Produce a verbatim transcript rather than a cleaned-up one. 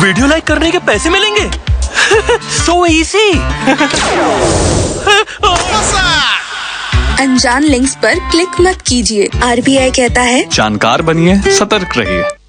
Video like करने के पैसे मिलेंगे? So easy. अनजान लिंक्स पर क्लिक मत कीजिए। आर बी आई कहता है जानकार बनिए, सतर्क रहिए।